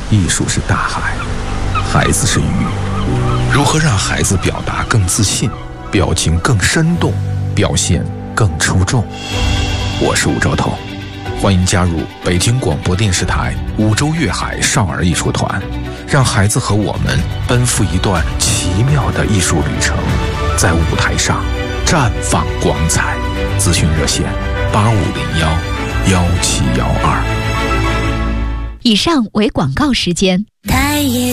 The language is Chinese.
艺术是大海，孩子是鱼。如何让孩子表达更自信，表情更生动，表现更出众？我是吴兆头，欢迎加入北京广播电视台五洲粤海少儿艺术团，让孩子和我们奔赴一段奇妙的艺术旅程，在舞台上绽放光彩。咨询热线8501-1712。 以上为广告时间。